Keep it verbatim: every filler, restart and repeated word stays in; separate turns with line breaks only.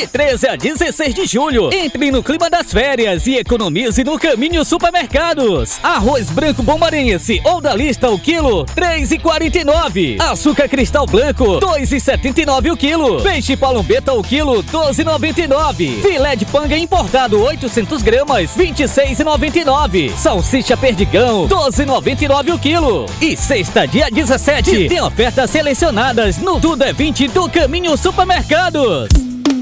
treze a dezesseis de julho. Entre no clima das férias e economize no Caminho Supermercados. Arroz branco bombarense ou da lista o quilo, três e quarenta e nove. Açúcar cristal branco, dois e setenta e nove o quilo. Peixe palombeta o quilo, doze e noventa e nove. Filé de panga importado oitocentos gramas, vinte e seis e noventa e nove. Salsicha perdigão, doze e noventa e nove o quilo. E sexta, dia dezessete, tem ofertas selecionadas no Tudo é vinte do Caminho Supermercados.